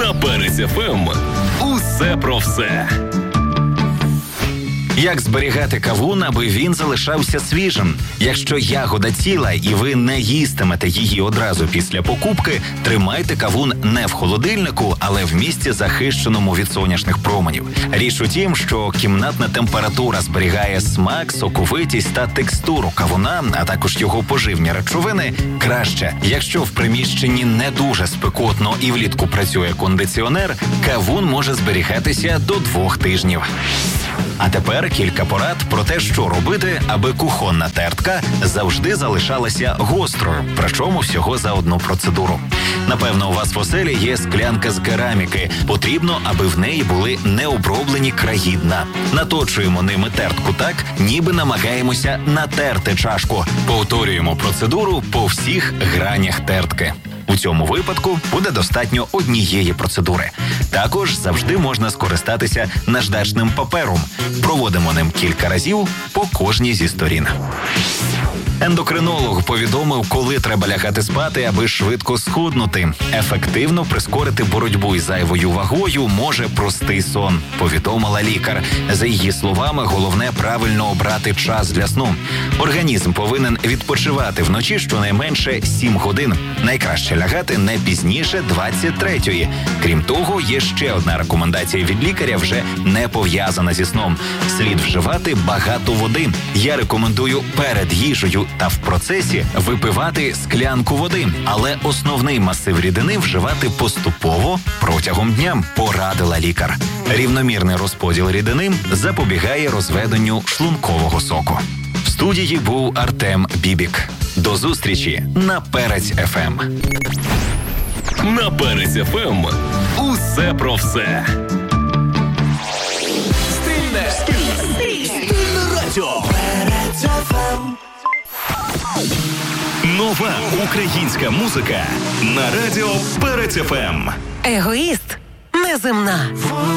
На Перець ФМ. Усе про все. Як зберігати кавун, аби він залишався свіжим? Якщо ягода ціла і ви не їстимете її одразу після покупки, тримайте кавун не в холодильнику, але в місці, захищеному від сонячних променів. Річ у тім, що кімнатна температура зберігає смак, соковитість та текстуру кавуна, а також його поживні речовини краще. Якщо в приміщенні не дуже спекотно і влітку працює кондиціонер, кавун може зберігатися до 2 тижнів. А тепер кілька порад про те, що робити, аби кухонна тертка завжди залишалася гострою, причому всього за одну процедуру. Напевно, у вас в оселі є склянка з кераміки. Потрібно, аби в неї були необроблені краї дна. Наточуємо ними тертку так, ніби намагаємося натерти чашку. Повторюємо процедуру по всіх гранях тертки. У цьому випадку буде достатньо однієї процедури. Також завжди можна скористатися наждачним папером. Проводимо ним кілька разів по кожній зі сторін. Ендокринолог повідомив, коли треба лягати спати, аби швидко схуднути. Ефективно прискорити боротьбу із зайвою вагою може простий сон, повідомила лікар. За її словами, головне правильно обрати час для сну. Організм повинен відпочивати вночі щонайменше 7 годин. Найкраще лягати не пізніше 23-ї. Крім того, є ще одна рекомендація від лікаря, вже не пов'язана зі сном. Слід вживати багато води. Я рекомендую перед їжею та в процесі випивати склянку води, але основний масив рідини вживати поступово протягом дня, порадила лікар. Рівномірний розподіл рідини запобігає розведенню шлункового соку. В студії був Артем Бібік. До зустрічі на Перець ФМ. На Перець ФМ. Усе про все. Стильне радіо. Перець ФМ. Нова українська музика на радіо Перець ФМ. Егоїст неземна.